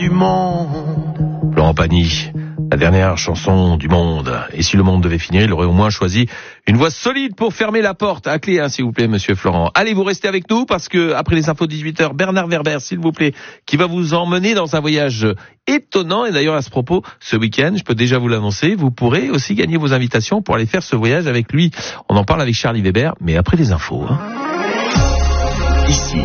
Du monde. Laurent Pagny, la dernière chanson du monde. Et si le monde devait finir, il aurait au moins choisi une voix solide pour fermer la porte. À clé, s'il vous plaît, monsieur Florent. Allez, vous restez avec nous parce que après les infos de 18h, Bernard Werber, s'il vous plaît, qui va vous emmener dans un voyage étonnant. Et d'ailleurs, à ce propos, ce week-end, je peux déjà vous l'annoncer, vous pourrez aussi gagner vos invitations pour aller faire ce voyage avec lui. On en parle avec Charlie Weber, mais après les infos. Ici,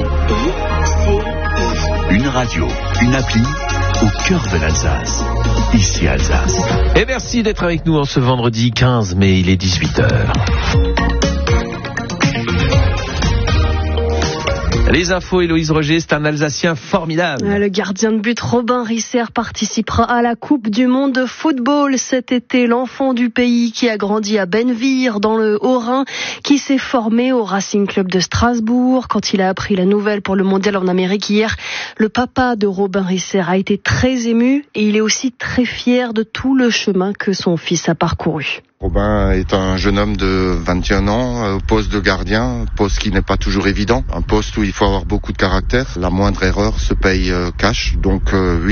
une radio, une appli au cœur de l'Alsace. Ici Alsace. Et merci d'être avec nous en ce vendredi 15 mai, il est 18h. Les infos, Héloïse Roger, c'est un Alsacien formidable. Le gardien de but Robin Risser participera à la Coupe du Monde de football cet été. L'enfant du pays qui a grandi à Bennevire, dans le Haut-Rhin, qui s'est formé au Racing Club de Strasbourg. Quand il a appris la nouvelle pour le mondial en Amérique hier, le papa de Robin Risser a été très ému et il est aussi très fier de tout le chemin que son fils a parcouru. Robin est un jeune homme de 21 ans, au poste de gardien, poste qui n'est pas toujours évident, un poste où il faut avoir beaucoup de caractère. La moindre erreur se paye cash. Donc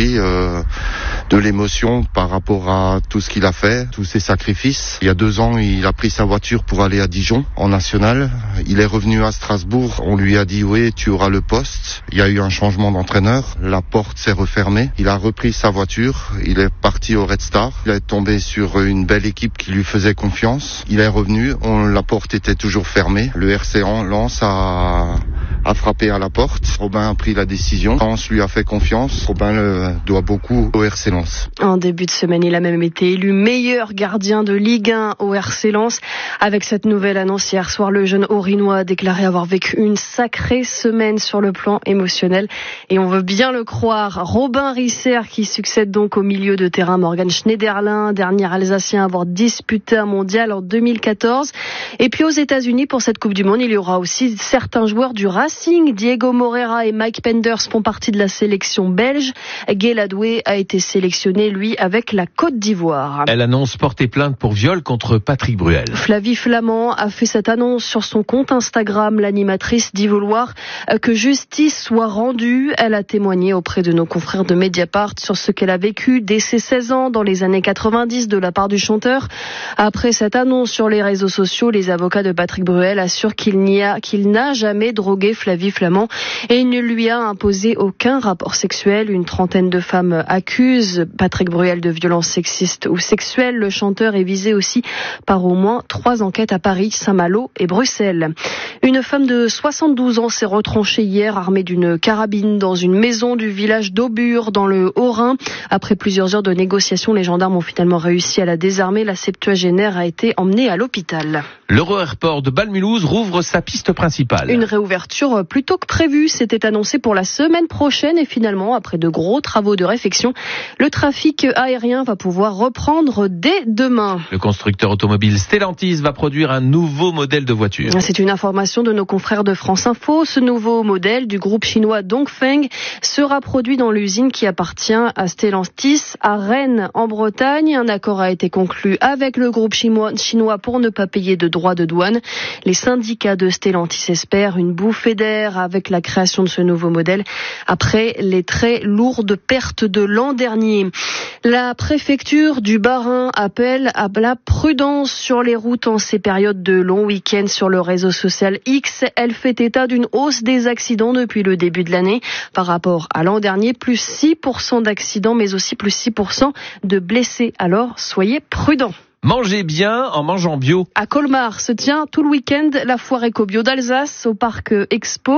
de l'émotion par rapport à tout ce qu'il a fait, tous ses sacrifices. Il y a 2 ans, il a pris sa voiture pour aller à Dijon, en national. Il est revenu à Strasbourg. On lui a dit, oui, tu auras le poste. Il y a eu un changement d'entraîneur. La porte s'est refermée. Il a repris sa voiture. Il est parti au Red Star. Il est tombé sur une belle équipe qui lui faisait confiance. Il est revenu, la porte était toujours fermée. Le RC Lens a frappé à la porte. Robin a pris la décision. Lens lui a fait confiance. Robin doit beaucoup au RC Lens. En début de semaine, il a même été élu meilleur gardien de Ligue 1 au RC Lens. Avec cette nouvelle annonce hier soir, le jeune Haut-Rhinois a déclaré avoir vécu une sacrée semaine sur le plan émotionnel. Et on veut bien le croire. Robin Risser qui succède donc au milieu de terrain Morgan Schneiderlin, dernier Alsacien à avoir disputé un mondial en 2014. Et puis aux États-Unis, pour cette Coupe du Monde, il y aura aussi certains joueurs du Racing. Diego Moreira et Mike Penders font partie de la sélection belge. Guy Ladoué a été sélectionné, lui, avec la Côte d'Ivoire. Elle annonce porter plainte pour viol contre Patrick Bruel. Flavie Flament a fait cette annonce sur son compte Instagram. L'animatrice dit vouloir que justice soit rendue. Elle a témoigné auprès de nos confrères de Mediapart sur ce qu'elle a vécu dès ses 16 ans dans les années 90 de la part du chanteur. Après cette annonce sur les réseaux sociaux, les avocats de Patrick Bruel assurent qu'il n'a jamais drogué Flavie Flament et il ne lui a imposé aucun rapport sexuel. Une trentaine de femmes accusent Patrick Bruel de violences sexistes ou sexuelles. Le chanteur est visé aussi par au moins 3 enquêtes à Paris, Saint-Malo et Bruxelles. Une femme de 72 ans s'est retranchée hier armée d'une carabine dans une maison du village d'Aubure dans le Haut-Rhin. Après plusieurs heures de négociations, les gendarmes ont finalement réussi à la désarmer. La septuagénaire a été emmenée à l'hôpital. L'Euro-Airport de Bâle-Mulhouse rouvre sa piste principale. Une réouverture plus tôt que prévu, c'était annoncé pour la semaine prochaine et finalement, après de gros travaux de réfection, le trafic aérien va pouvoir reprendre dès demain. Le constructeur automobile Stellantis va produire un nouveau modèle de voiture. C'est une information de nos confrères de France Info. Ce nouveau modèle du groupe chinois Dongfeng sera produit dans l'usine qui appartient à Stellantis à Rennes en Bretagne. Un accord a été conclu avec le groupe chinois pour ne pas payer de droits de douane. Les syndicats de Stellantis espèrent une bouffée d'air avec la création de ce nouveau modèle après les très lourdes pertes de l'an dernier. La préfecture du Bas-Rhin appelle à la prudence sur les routes en ces périodes de longs week-ends. Sur le réseau social X, elle fait état d'une hausse des accidents depuis le début de l'année par rapport à l'an dernier, plus 6% d'accidents mais aussi plus 6% de blessés. Alors soyez prudents. Mangez bien en mangeant bio. À Colmar se tient tout le week-end la foire éco-bio d'Alsace au parc Expo.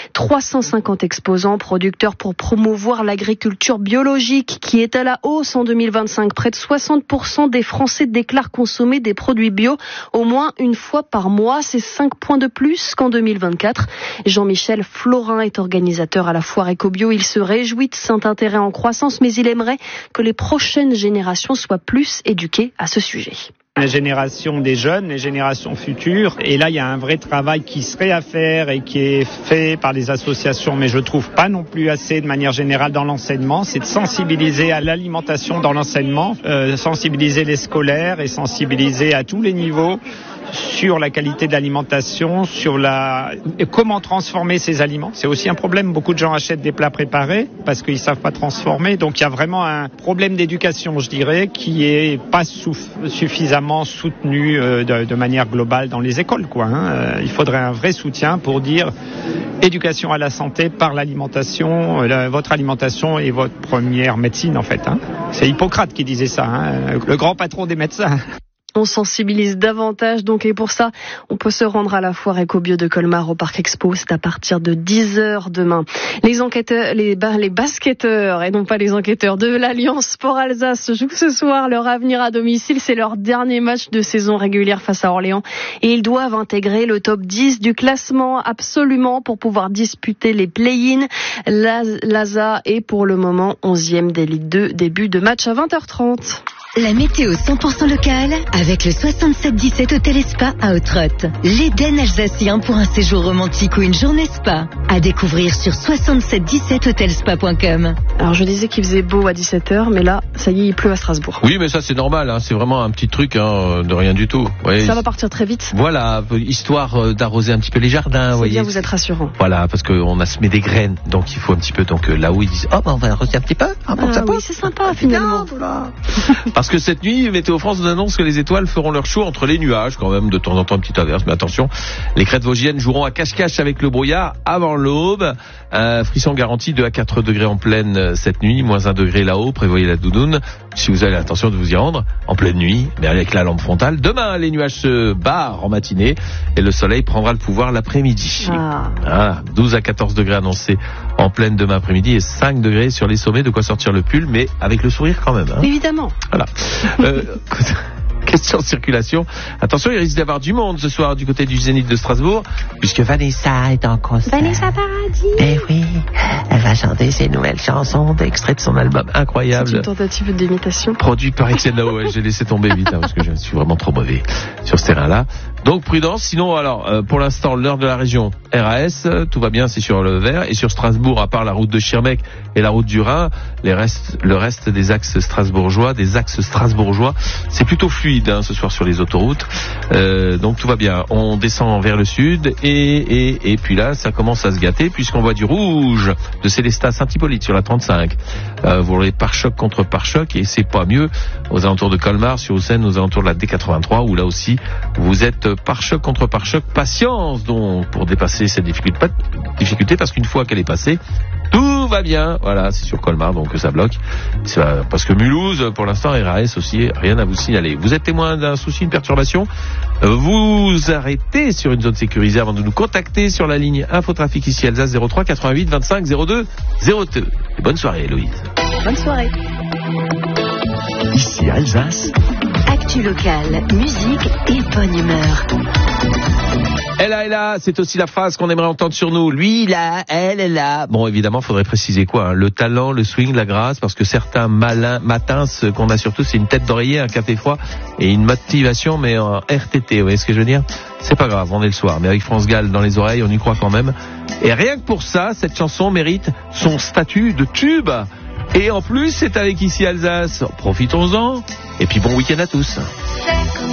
350 exposants producteurs pour promouvoir l'agriculture biologique qui est à la hausse en 2025. Près de 60% des Français déclarent consommer des produits bio au moins une fois par mois. C'est 5 points de plus qu'en 2024. Jean-Michel Florin est organisateur à la foire éco-bio. Il se réjouit de cet intérêt en croissance, mais il aimerait que les prochaines générations soient plus éduquées à ce sujet. Les générations des jeunes, les générations futures. Et là, il y a un vrai travail qui serait à faire et qui est fait par les associations, mais je trouve pas non plus assez de manière générale dans l'enseignement. C'est de sensibiliser à l'alimentation dans l'enseignement, sensibiliser les scolaires et sensibiliser à tous les niveaux sur la qualité de l'alimentation, sur comment transformer ces aliments. C'est aussi un problème. Beaucoup de gens achètent des plats préparés parce qu'ils savent pas transformer. Donc il y a vraiment un problème d'éducation, je dirais, qui est pas suffisamment soutenu de manière globale dans les écoles, quoi. Il faudrait un vrai soutien pour dire éducation à la santé par l'alimentation. Votre alimentation est votre première médecine, en fait. C'est Hippocrate qui disait ça, le grand patron des médecins. On sensibilise davantage, donc, et pour ça, on peut se rendre à la foire Ecobio de Colmar au Parc Expo. C'est à partir de 10h demain. Les enquêteurs, les basketteurs, et non pas les enquêteurs de l'Alliance Sport Alsace jouent ce soir leur avenir à domicile. C'est leur dernier match de saison régulière face à Orléans. Et ils doivent intégrer le top 10 du classement absolument pour pouvoir disputer les play-in. L'ASA est pour le moment 11e des Ligue 2, début de match à 20h30. La météo 100% locale avec le 67-17 Hôtel Spa à Autrotte. L'Éden alsacien pour un séjour romantique ou une journée spa. À découvrir sur 6717hotelspa.com. Alors je disais qu'il faisait beau à 17h, mais là, ça y est, il pleut à Strasbourg. Oui, mais ça c'est normal, c'est vraiment un petit truc de rien du tout. Ouais, ça va partir très vite. Voilà, histoire d'arroser un petit peu les jardins. C'est voyez. Bien, vous êtes rassurant. Voilà, parce qu'on a semé des graines, donc il faut un petit peu, là où ils disent, on va arroser un petit peu. Oui, c'est sympa finalement. Voilà. Parce que cette nuit, Météo France nous annonce que les étoiles feront leur show entre les nuages, quand même de temps en temps une petite averse, mais attention, les crêtes vosgiennes joueront à cache-cache avec le brouillard avant l'aube. Frisson garanti 2 à 4 degrés en pleine cette nuit, moins 1 degré là-haut, prévoyez la doudoune si vous avez l'intention de vous y rendre en pleine nuit, mais avec la lampe frontale. Demain, les nuages se barrent en matinée et le soleil prendra le pouvoir l'après-midi. 12 à 14 degrés annoncés en pleine demain après-midi et 5 degrés sur les sommets, de quoi sortir le pull, mais avec le sourire quand même. Évidemment. Voilà. Question de circulation. Attention, il risque d'y avoir du monde ce soir du côté du Zénith de Strasbourg, puisque Vanessa est en concert. Vanessa Paradis. Eh oui, elle va chanter ses nouvelles chansons d'extrait de son album incroyable. C'est une tentative d'imitation. Produit par Etienne Lao. J'ai laissé tomber vite parce que je suis vraiment trop mauvais sur ce terrain-là. Donc prudence. Sinon, alors pour l'instant, l'heure de la région RAS, tout va bien, c'est sur le vert. Et sur Strasbourg, à part la route de Schirmeck et la route du Rhin, le reste des axes strasbourgeois, c'est plutôt fluide ce soir sur les autoroutes. Donc tout va bien. On descend vers le sud et puis là, ça commence à se gâter puisqu'on voit du rouge de Célestat Saint-Hippolyte sur la 35. Vous voyez pare-choc contre pare-choc et c'est pas mieux aux alentours de Colmar, sur Haussène, aux alentours de la D83 où là aussi vous êtes pare-choc contre pare-choc. Patience donc pour dépasser cette difficulté parce qu'une fois qu'elle est passée, tout va bien. Voilà, c'est sur Colmar, donc ça bloque. Parce que Mulhouse, pour l'instant, RAS aussi, rien à vous signaler. Vous êtes témoin d'un souci, une perturbation, vous arrêtez sur une zone sécurisée avant de nous contacter sur la ligne Infotrafic ici Alsace 03 88 25 02 02. Et bonne soirée, Héloïse. Bonne soirée. Ici Alsace. Actu locale, musique et bonne humeur. Elle là, c'est aussi la phrase qu'on aimerait entendre sur nous. Lui là, elle est là. Bon, évidemment, faudrait préciser quoi, le talent, le swing, la grâce, parce que certains matins, ce qu'on a surtout, c'est une tête d'oreiller, un café froid et une motivation, mais en RTT. Vous voyez ce que je veux dire? C'est pas grave, on est le soir, mais avec France Gall dans les oreilles, on y croit quand même. Et rien que pour ça, cette chanson mérite son statut de tube. Et en plus, c'est avec Ici Alsace. Profitons-en. Et puis bon week-end à tous.